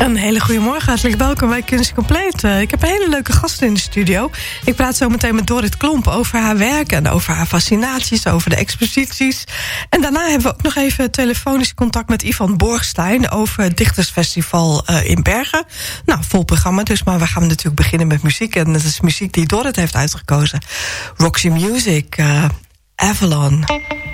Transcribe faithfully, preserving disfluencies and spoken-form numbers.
Een hele goede morgen, hartelijk welkom bij Kunst Compleet. Uh, ik heb een hele leuke gast in de studio. Ik praat zo meteen met Dorrit Klomp over haar werk en over haar fascinaties, over de exposities. En daarna hebben we ook nog even telefonisch contact met Ivan Borgstein over het Dichtersfestival uh, in Bergen. Nou, vol programma dus, maar we gaan natuurlijk beginnen met muziek. En dat is muziek die Dorrit heeft uitgekozen. Roxy Music, uh, Avalon.